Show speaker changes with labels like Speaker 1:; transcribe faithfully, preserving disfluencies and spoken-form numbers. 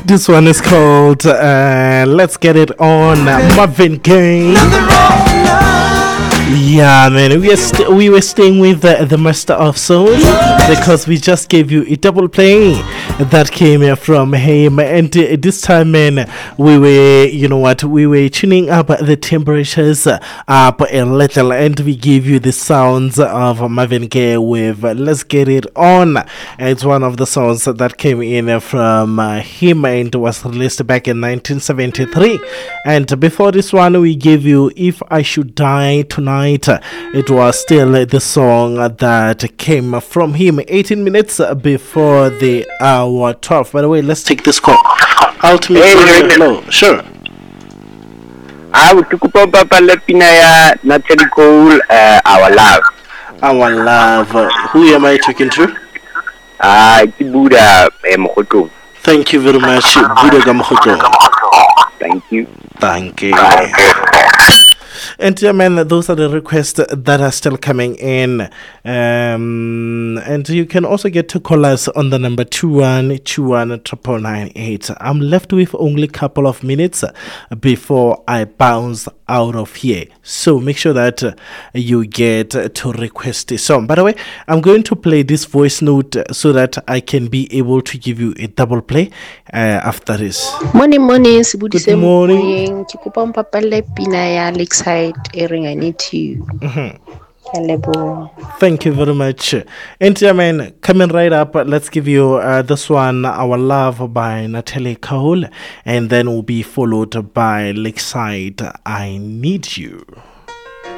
Speaker 1: This one is called uh, Let's Get It On, uh, Marvin Gaye. Yeah, man, we, are st- we were staying with the, the Master of Soul because we just gave you a double play that came uh, from him. And uh, this time, man, we were, you know what, we were tuning up the temperatures uh, up a little, and we gave you the sounds of Marvin Gaye with uh, Let's Get It On. It's one of the songs that came in from uh, him and was released back in nineteen seventy-three. And before this one, we gave you If I Should Die Tonight. It was still the song that came from him eighteen minutes before the hour twelve. By the way, let's take this call. Ultimate hey, low. Sure.
Speaker 2: I would to Papa Lepinaya Natalie Cole, uh, our love.
Speaker 1: Our love. Who am I talking to?
Speaker 2: Ah, uh, Buddha Mohoto.
Speaker 1: Thank you very much, Buddha Gamohoto.
Speaker 2: Thank you.
Speaker 1: Thank you. And yeah, man, those are the requests that are still coming in. Um, and you can also get to call us on the number two one two one nine nine nine eight. I'm left with only a couple of minutes before I bounce out of here. So make sure that uh, you get to request a song. By the way, I'm going to play this voice note so that I can be able to give you a double play uh, after this.
Speaker 3: Morning, morning.
Speaker 1: Good morning.
Speaker 3: Airing, I need you.
Speaker 1: Mm-hmm. Thank you very much. And yeah, man, coming right up, let's give you uh, this one, Our Love by Natalie Cole, and then will be followed by Lakeside, I Need You.